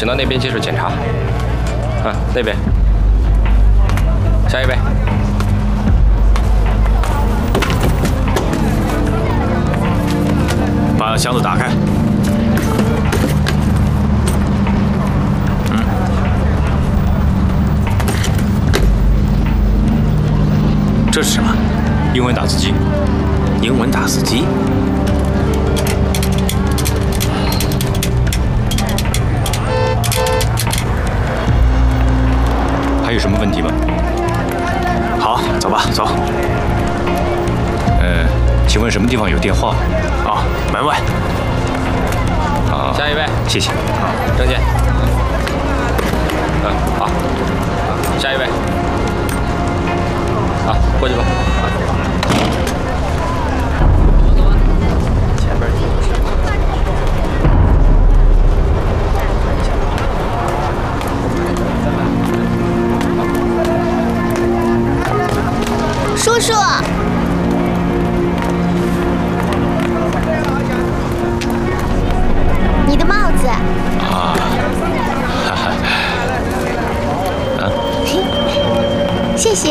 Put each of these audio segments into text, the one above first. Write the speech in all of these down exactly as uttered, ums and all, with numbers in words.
到那边接受检查。啊，那边。下一位。 把箱子打开。嗯。这是什么？英文打字机。英文打字机。 还有什么问题吗？ 好，走吧，走。 呃，请问什么地方有电话？ 啊，门外。 啊， 下一位， 谢谢。 郑健。嗯，好。下一位。好，过去吧。前边停。 叔叔，你的帽子。 啊，哈哈，啊， 谢谢。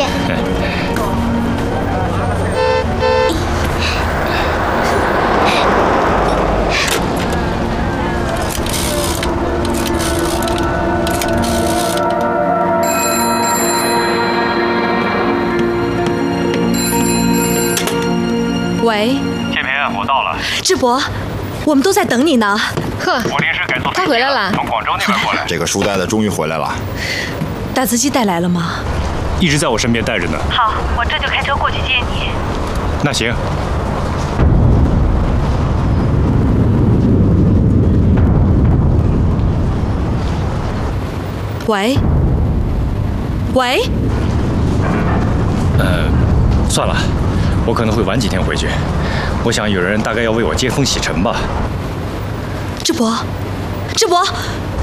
喂， 建平，我到了。 智博，我们都在等你呢。 呵， 我临时改做他回来了， 从广州那边过来。 这个书呆子终于回来了。 打字机带来了吗？ 一直在我身边带着呢。 好，我这就开车过去接你。 那行。 喂，喂。 呃，算了。 我可能会晚几天回去，我想有人大概要为我接风洗尘吧。 智博，智博，